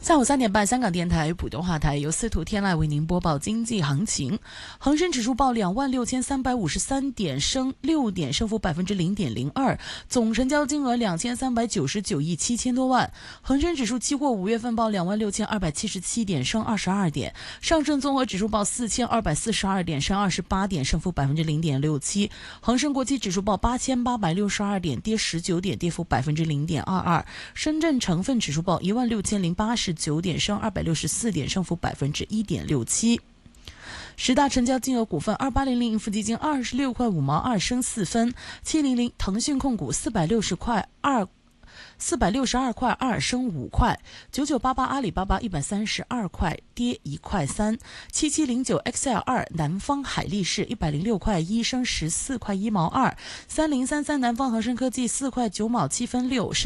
下午3点半，香港电台普通话台由司徒天籁为您播报经济行情。恒生指数报26,353点，升6点，升幅0.02%，总成交金额2399亿7千多万。恒生指数期货5月份报26,277点，升22点。上证综合指数报4,242点，升28点，升幅0.67%。恒生国际指数报8,862点，跌19点，跌幅0.22%。深圳成分指数报16,089点，升264点，升幅1.67%。十大成交金额股份：2800盈富基金26块5毛2升4分，700腾讯控股462块2升5块，9988阿里巴巴132块跌1块3，7709 XL2 南方海力士106块1升14块1毛2，3033南方恒生科技4块9毛7分6升